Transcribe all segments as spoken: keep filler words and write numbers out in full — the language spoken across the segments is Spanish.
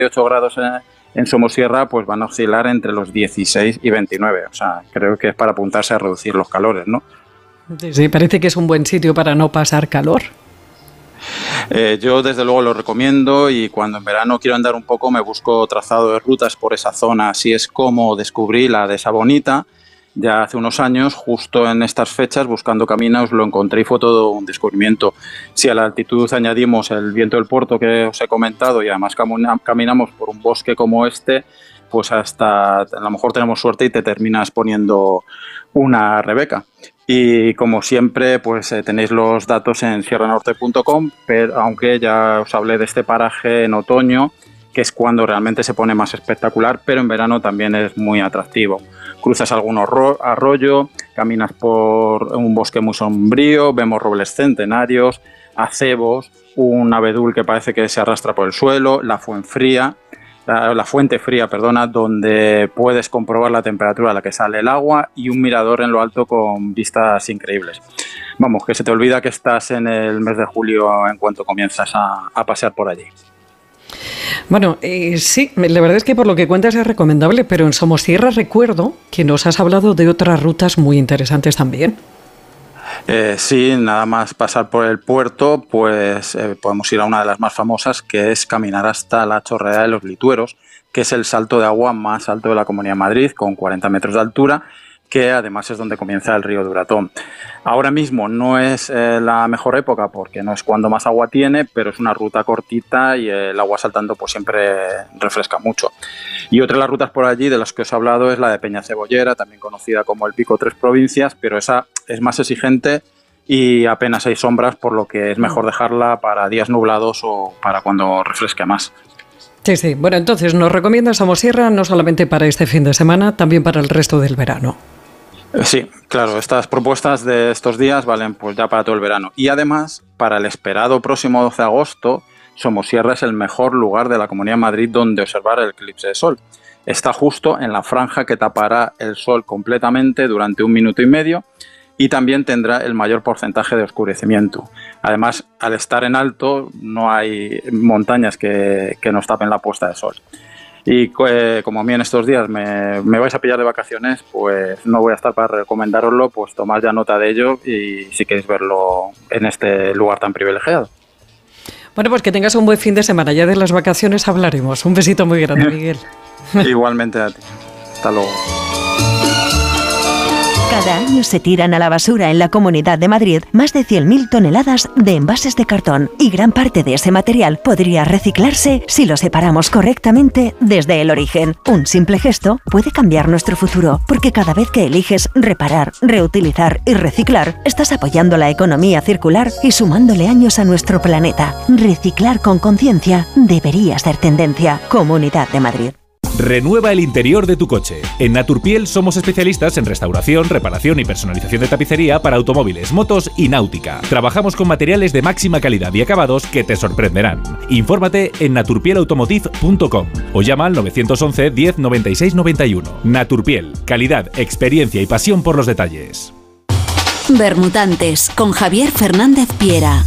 ocho grados en, en Somosierra, pues van a oscilar entre los dieciséis y veintinueve. O sea, creo que es para apuntarse a reducir los calores, ¿no? Sí, sí, parece que es un buen sitio para no pasar calor. Eh, yo desde luego lo recomiendo, y cuando en verano quiero andar un poco me busco trazado de rutas por esa zona. Así es como descubrí la de Sabonita ya hace unos años, justo en estas fechas, buscando caminos, lo encontré y fue todo un descubrimiento. Si a la altitud añadimos el viento del puerto que os he comentado y además caminamos por un bosque como este, pues hasta a lo mejor tenemos suerte y te terminas poniendo una Rebeca. Y como siempre, pues eh, tenéis los datos en sierra norte punto com, pero aunque ya os hablé de este paraje en otoño, que es cuando realmente se pone más espectacular, pero en verano también es muy atractivo. Cruzas algún arroyo, caminas por un bosque muy sombrío, vemos robles centenarios, acebos, un abedul que parece que se arrastra por el suelo, la fuenfría, la, la fuente fría, perdona, donde puedes comprobar la temperatura a la que sale el agua, y un mirador en lo alto con vistas increíbles. Vamos, que se te olvida que estás en el mes de julio en cuanto comienzas a, a pasear por allí. Bueno, eh, sí, la verdad es que por lo que cuentas es recomendable, pero en Somosierra recuerdo que nos has hablado de otras rutas muy interesantes también. Eh, sí, nada más pasar por el puerto, pues eh, podemos ir a una de las más famosas, que es caminar hasta la Chorrera de los Litueros, que es el salto de agua más alto de la Comunidad de Madrid, con cuarenta metros de altura, que además es donde comienza el río Duratón. Ahora mismo no es eh, la mejor época porque no es cuando más agua tiene, pero es una ruta cortita y el agua saltando pues siempre refresca mucho. Y otra de las rutas por allí de las que os he hablado es la de Peña Cebollera, también conocida como el Pico Tres Provincias, pero esa es más exigente y apenas hay sombras, por lo que es mejor dejarla para días nublados o para cuando refresque más. Sí, sí. Bueno, entonces nos recomiendas Somosierra no solamente para este fin de semana, también para el resto del verano. Sí, claro, estas propuestas de estos días valen pues ya para todo el verano. Y además, para el esperado próximo doce de agosto, Somosierra es el mejor lugar de la Comunidad de Madrid donde observar el eclipse de sol. Está justo en la franja que tapará el sol completamente durante un minuto y medio y también tendrá el mayor porcentaje de oscurecimiento. Además, al estar en alto, no hay montañas que, que nos tapen la puesta de sol. Y eh, como a mí en estos días me, me vais a pillar de vacaciones, pues no voy a estar para recomendároslo, pues tomad ya nota de ello y si queréis verlo en este lugar tan privilegiado. Bueno, pues que tengas un buen fin de semana. Ya de las vacaciones hablaremos. Un besito muy grande, Miguel. Igualmente a ti. Hasta luego. Cada año se tiran a la basura en la Comunidad de Madrid más de cien mil toneladas de envases de cartón y gran parte de ese material podría reciclarse si lo separamos correctamente desde el origen. Un simple gesto puede cambiar nuestro futuro, porque cada vez que eliges reparar, reutilizar y reciclar, estás apoyando la economía circular y sumándole años a nuestro planeta. Reciclar con conciencia debería ser tendencia. Comunidad de Madrid. Renueva el interior de tu coche. En Naturpiel somos especialistas en restauración, reparación y personalización de tapicería para automóviles, motos y náutica. Trabajamos con materiales de máxima calidad y acabados que te sorprenderán. Infórmate en naturpiel automotive punto com o llama al nueve once diez noventa y seis noventa y uno. Naturpiel, calidad, experiencia y pasión por los detalles. Bermutantes con Javier Fernández Piera.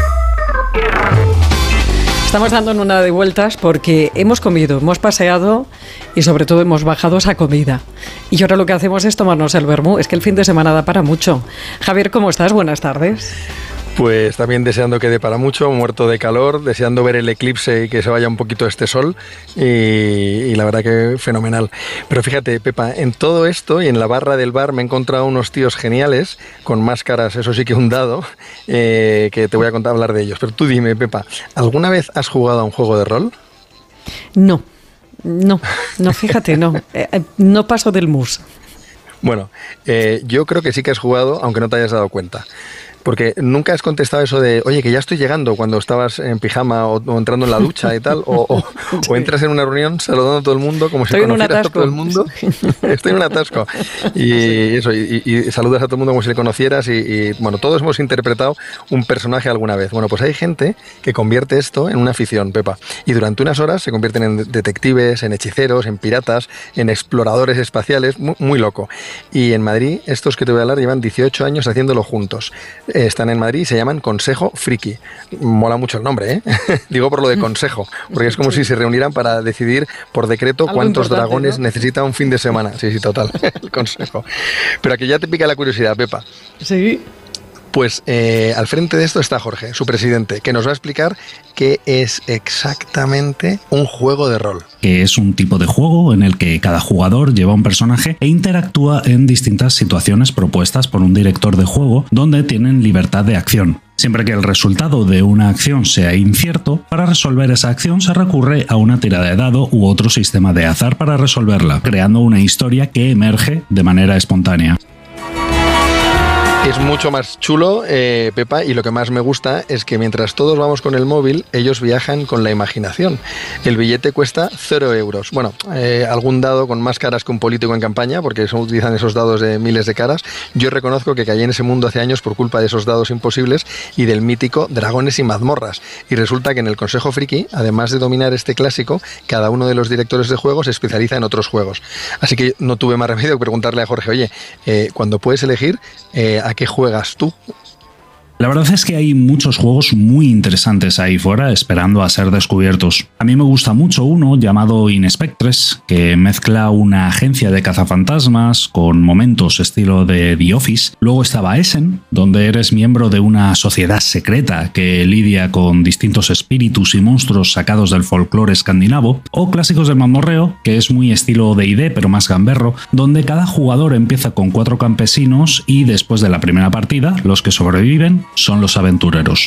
Estamos dando una de vueltas porque hemos comido, hemos paseado y sobre todo hemos bajado esa comida. Y ahora lo que hacemos es tomarnos el vermú. Es que el fin de semana da para mucho. Javier, ¿cómo estás? Buenas tardes. Pues también deseando que dé para mucho, muerto de calor, deseando ver el eclipse y que se vaya un poquito este sol y, y la verdad que fenomenal. Pero fíjate, Pepa, en todo esto y en la barra del bar me he encontrado unos tíos geniales, con máscaras, eso sí que un dado, eh, que te voy a contar hablar de ellos. Pero tú dime, Pepa, ¿alguna vez has jugado a un juego de rol? No, no, no, fíjate, no, eh, no paso del mus. Bueno, eh, yo creo que sí que has jugado, aunque no te hayas dado cuenta. Porque nunca has contestado eso de, oye, que ya estoy llegando, cuando estabas en pijama o, o entrando en la ducha y tal, o, o, sí. o entras en una reunión saludando a todo el mundo como si conocieras a todo el mundo. Estoy en un atasco. Y sí. eso, y, y saludas a todo el mundo como si le conocieras y, y, bueno, todos hemos interpretado un personaje alguna vez. Bueno, pues hay gente que convierte esto en una afición, Pepa. Y durante unas horas se convierten en detectives, en hechiceros, en piratas, en exploradores espaciales, muy, muy loco. Y en Madrid, estos que te voy a hablar llevan dieciocho años haciéndolo juntos. Eh, están en Madrid y se llaman Consejo Friki. Mola mucho el nombre, ¿eh? Digo por lo de consejo, porque es como si se reunieran para decidir por decreto Algo cuántos dragones, ¿no?, necesita un fin de semana. Sí, sí, total, el consejo. Pero aquí ya te pica la curiosidad, Pepa. Sí. Pues eh, al frente de esto está Jorge, su presidente, que nos va a explicar qué es exactamente un juego de rol. Que es un tipo de juego en el que cada jugador lleva un personaje e interactúa en distintas situaciones propuestas por un director de juego, donde tienen libertad de acción. Siempre que el resultado de una acción sea incierto, para resolver esa acción se recurre a una tirada de dado u otro sistema de azar para resolverla, creando una historia que emerge de manera espontánea. Es mucho más chulo, eh, Pepa, y lo que más me gusta es que mientras todos vamos con el móvil, ellos viajan con la imaginación. El billete cuesta cero euros. Bueno, eh, algún dado con más caras que un político en campaña, porque son, utilizan esos dados de miles de caras. Yo reconozco que caí en ese mundo hace años por culpa de esos dados imposibles y del mítico Dragones y Mazmorras. Y resulta que en el Consejo Friki, además de dominar este clásico, cada uno de los directores de juegos se especializa en otros juegos. Así que no tuve más remedio que preguntarle a Jorge, oye, eh, cuando puedes elegir, eh, ¿a qué juegas tú? La verdad es que hay muchos juegos muy interesantes ahí fuera esperando a ser descubiertos. A mí me gusta mucho uno llamado Inspectres, que mezcla una agencia de cazafantasmas con momentos estilo de The Office. Luego estaba Essen, donde eres miembro de una sociedad secreta que lidia con distintos espíritus y monstruos sacados del folclore escandinavo. O Clásicos del Mazmorreo, que es muy estilo D and D pero más gamberro, donde cada jugador empieza con cuatro campesinos y después de la primera partida, los que sobreviven son los aventureros.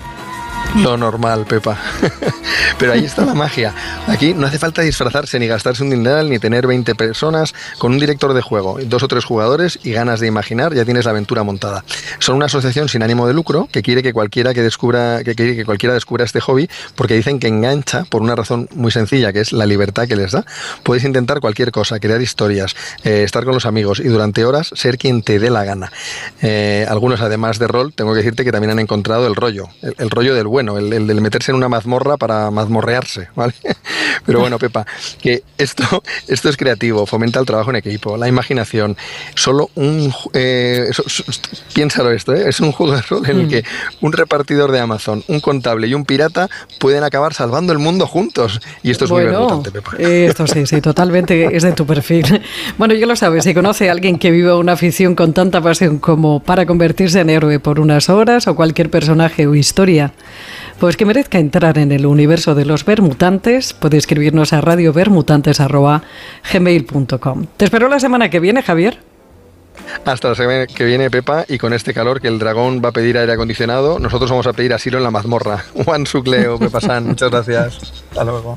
Lo normal, Pepa. Pero ahí está la magia. Aquí no hace falta disfrazarse ni gastarse un dineral ni tener veinte personas. Con un director de juego, dos o tres jugadores y ganas de imaginar, ya tienes la aventura montada. Son una asociación sin ánimo de lucro que quiere que cualquiera que descubra que quiere que cualquiera descubra este hobby, porque dicen que engancha por una razón muy sencilla, que es la libertad que les da. Puedes intentar cualquier cosa, crear historias, eh, estar con los amigos y durante horas ser quien te dé la gana. Eh, algunos, además de rol, tengo que decirte que también han encontrado el rollo, el, el rollo del bueno. El, el de meterse en una mazmorra para mazmorrearse, ¿vale? Pero bueno, Pepa, que esto, esto es creativo, fomenta el trabajo en equipo, la imaginación. Solo un... Eh, so, so, piénsalo esto, ¿eh? Es un juego de rol en el que un repartidor de Amazon, un contable y un pirata pueden acabar salvando el mundo juntos. Y esto es bueno, muy vermutante, Pepa. Eh, esto sí, sí, totalmente es de tu perfil. Bueno, yo lo sabes, si conoce a alguien que vive una afición con tanta pasión como para convertirse en héroe por unas horas o cualquier personaje o historia, pues que merezca entrar en el universo de los Vermutantes, puede escribirnos a radio vermutantes arroba gmail punto com. Te espero la semana que viene, Javier. Hasta la semana que viene, Pepa, y con este calor que el dragón va a pedir aire acondicionado, nosotros vamos a pedir asilo en la mazmorra. Juan Sucleo, Pepa San, muchas gracias. Hasta luego.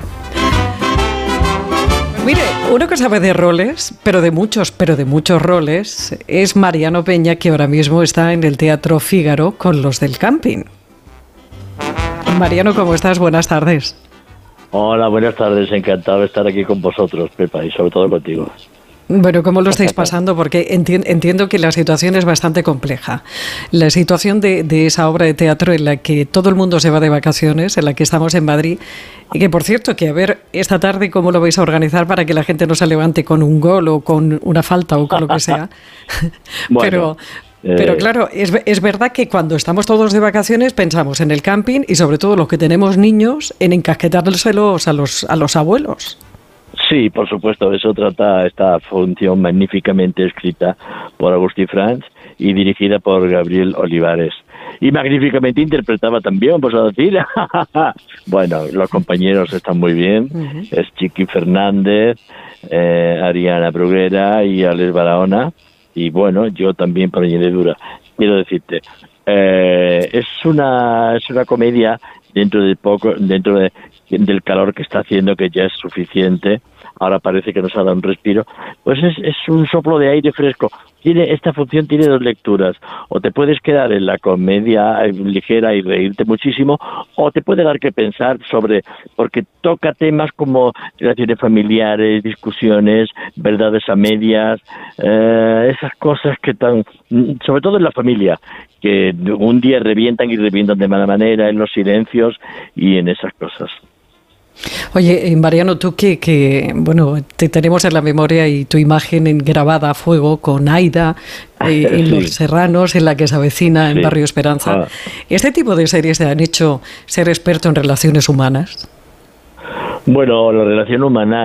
Mire, uno que sabe de roles, pero de muchos, pero de muchos roles, es Mariano Peña, que ahora mismo está en el Teatro Fígaro con los del camping. Mariano, ¿cómo estás? Buenas tardes. Hola, buenas tardes. Encantado de estar aquí con vosotros, Pepa, y sobre todo contigo. Bueno, ¿cómo lo estáis pasando? Porque enti- entiendo que la situación es bastante compleja. La situación de, de esa obra de teatro en la que todo el mundo se va de vacaciones, en la que estamos en Madrid, y que, por cierto, que a ver esta tarde cómo lo vais a organizar para que la gente no se levante con un gol o con una falta o con lo que sea. Bueno. Pero... Pero claro, es, es verdad que cuando estamos todos de vacaciones pensamos en el camping y sobre todo los que tenemos niños en encasquetárselos a los, a los abuelos. Sí, por supuesto, eso trata esta función magníficamente escrita por Agustí Franz y dirigida por Gabriel Olivares. Y magníficamente interpretada también, pues a decir. Bueno, los compañeros están muy bien. Uh-huh. Es Chiqui Fernández, eh, Ariana Bruguera y Alex Barahona. Y bueno, yo también por añadidura quiero decirte, eh, es una es una comedia dentro de poco, dentro de, del calor que está haciendo, que ya es suficiente. Ahora parece que nos ha dado un respiro. Pues es, es un soplo de aire fresco. Tiene, esta función tiene dos lecturas. O te puedes quedar en la comedia ligera y reírte muchísimo, o te puede dar que pensar sobre, porque toca temas como relaciones familiares, discusiones, verdades a medias, eh, esas cosas que tan, sobre todo en la familia, que un día revientan y revientan de mala manera, en los silencios y en esas cosas. Oye, Mariano, tú que, que, bueno, te tenemos en la memoria y tu imagen en, grabada a fuego con Aida, eh, en sí. Los Serranos, en La que se avecina, en sí. Barrio Esperanza. Ah. ¿Este tipo de series te han hecho ser experto en relaciones humanas? Bueno, la relación humana